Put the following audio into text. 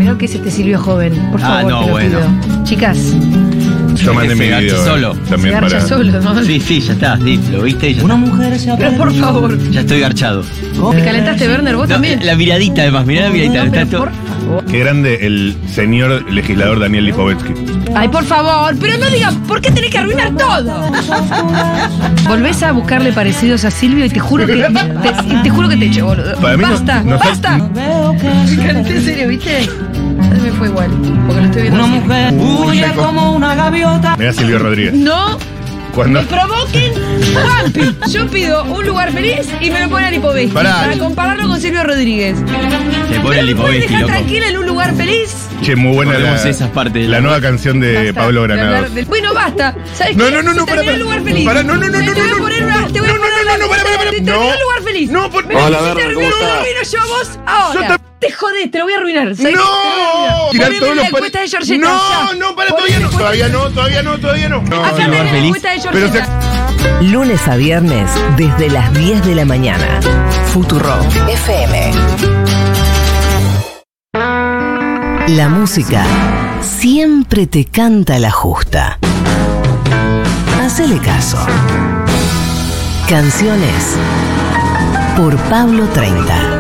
lo que es este Silvio joven. Por favor, no, te lo bueno. pido. Chicas, Yo mandé mi se garcha video solo. se también garcha para... solo, ¿no? Sí, ya está, sí, lo viste y ya está. Pero por favor. Ya estoy garchado. ¿Te calentaste, Werner? ¿Vos No, también? la miradita además, mirá la miradita. No, está pero todo- por favor. Qué grande el señor legislador Daniel Lipovetsky. Ay, por favor, pero no digas, ¿por qué tenés que arruinar todo? Volvés a buscarle parecidos a Silvio y te juro que te echo, boludo. Para mí no- Basta, no sé- basta. En serio, ¿viste? A mí me fue igual, porque lo estoy viendo así. Huye como una gaviota. Mirá Silvio Rodríguez. No Cuando... me provoquen, Juanpi. Yo pido un lugar feliz y me lo ponen a Lipovetsky. Pará. Para compararlo con Silvio Rodríguez. Se pone ¿Pero el me pueden Lipovetsky, dejar loco. tranquila en un lugar feliz? Che, muy buena Recordemos esas partes de la la- nueva canción de Basta Pablo de hablar Granados. del- Bueno, basta. ¿Sabes No, qué? no, no, no, Si termina el lugar feliz. Pará, no, no, no, Te no, voy a no, poner no, una- te voy a no, poner no, una- no, pará, te termina no. el lugar feliz. No, por- Mirá, Hola, si Werner, termina, ¿cómo lo estás? arruino yo a vos ahora. Yo Te jodés, te lo voy a arruinar. ¿sabes? ¡No! Tirar Tirar todos la los encuesta de Georgette. No, ya. no, para, Poneme todavía no. encuesta- Todavía no. No, Acá no, tenés lugar la feliz. encuesta de Pero Georgette. Lunes a viernes, desde las 10 de la mañana. Futurock FM. La música siempre te canta la justa. Hacele caso. Canciones por Pablo 30.